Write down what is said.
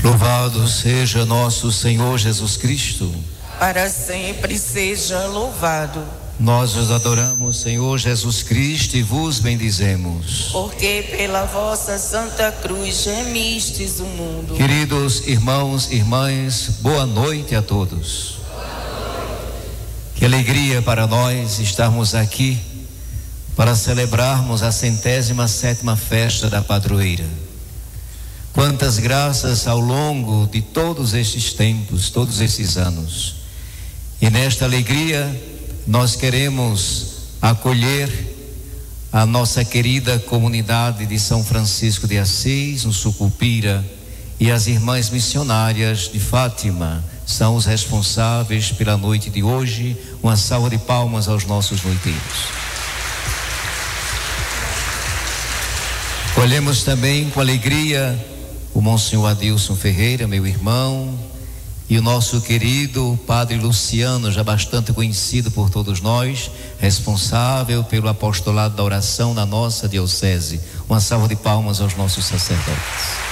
Louvado seja nosso Senhor Jesus Cristo. Para sempre seja louvado. Nós os adoramos, Senhor Jesus Cristo, e vos bendizemos. Porque pela vossa santa cruz gemistes o mundo. Queridos irmãos e irmãs, boa noite a todos. Que alegria para nós estarmos aqui para celebrarmos a 107ª festa da padroeira. Quantas graças ao longo de todos estes tempos, todos esses anos. E nesta alegria nós queremos acolher a nossa querida comunidade de São Francisco de Assis, no Sucupira, e as irmãs missionárias de Fátima são os responsáveis pela noite de hoje. Uma salva de palmas aos nossos noiteiros. Colhemos também com alegria o Monsenhor Adilson Ferreira, meu irmão, e o nosso querido Padre Luciano, já bastante conhecido por todos nós, responsável pelo apostolado da oração na nossa diocese. Uma salva de palmas aos nossos sacerdotes.